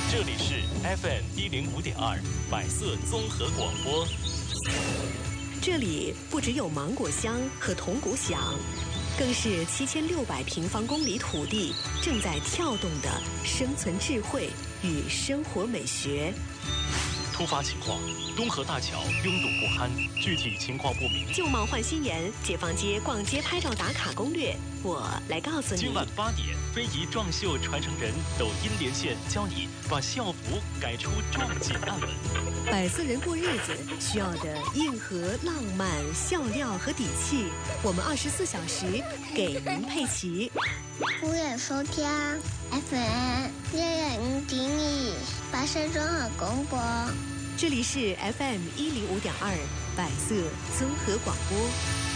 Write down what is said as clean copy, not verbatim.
这里是 FM105.2百色综合广播。 这里不只有芒果香和铜鼓响，更是7600平方公里土地正在跳动的生存智慧与生活美学。 突发情况，东河大桥拥堵不堪，具体情况不明。 旧貌换新颜，解放街逛街拍照打卡攻略，我来告诉你。 今晚8点，非遗壮绣传承人抖音连线，教你把校服改出壮锦案文。 百色人过日子需要的硬核、浪漫、笑料和底气，我们24小时给您配齐。 欢迎收听 FM105.2百色综合广播。 这里是 FM105.2百色综合广播。